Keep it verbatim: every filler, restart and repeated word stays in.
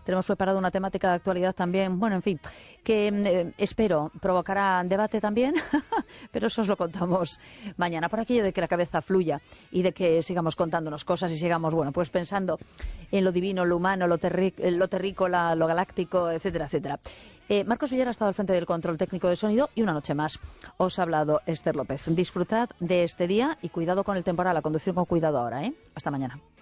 tenemos preparado una temática de actualidad también, bueno, en fin, que eh, espero provocará debate también, pero eso os lo contamos mañana, por aquello de que la cabeza fluya y de que sigamos contándonos cosas y sigamos, bueno, pues pensando en lo divino, lo humano, lo, terri lo terrícola, lo galáctico, etcétera, etcétera. Eh, Marcos Villar ha estado al frente del control técnico de sonido y una noche más os ha hablado Esther López. Disfrutad de este día y cuidado con el temporal, a conducir con cuidado ahora, ¿eh? Hasta mañana.